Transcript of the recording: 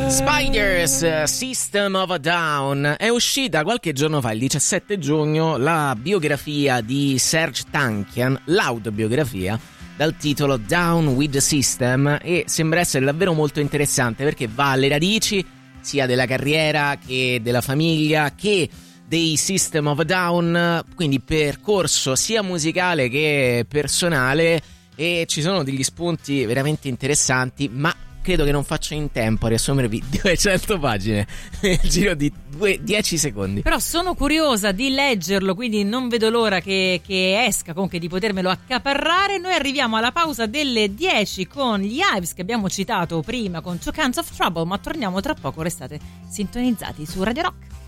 Spiders, System of a Down. È uscita qualche giorno fa, il 17 giugno, la biografia di Serj Tankian, l'autobiografia, dal titolo Down with the System, e sembra essere davvero molto interessante perché va alle radici sia della carriera che della famiglia che dei System of a Down, quindi percorso sia musicale che personale, e ci sono degli spunti veramente interessanti, ma credo che non faccio in tempo a riassumervi 200 pagine nel giro di 10 secondi. Però sono curiosa di leggerlo, quindi non vedo l'ora che esca, comunque di potermelo accaparrare. Noi arriviamo alla pausa delle 10 con gli Hives che abbiamo citato prima con Two Kinds of Trouble, ma torniamo tra poco, restate sintonizzati su Radio Rock.